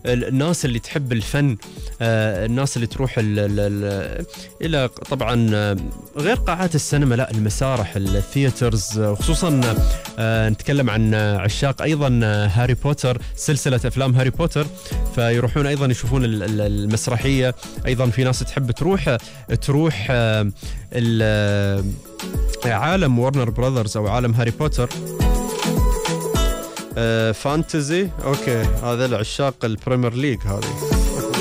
الناس اللي تحب الفن، الناس اللي تروح إلى طبعا غير قاعات السينما، لا المسارح، الثياترز، خصوصا نتكلم عن عشاق أيضا هاري بوتر، سلسلة أفلام هاري بوتر، فيروحون أيضا يشوفون المسرحية. أيضا في ناس تحب تروح عالم وارنر براذرز أو عالم هاري بوتر، فانتزي. أوكي، هذا العشاق البريمير ليج هذه.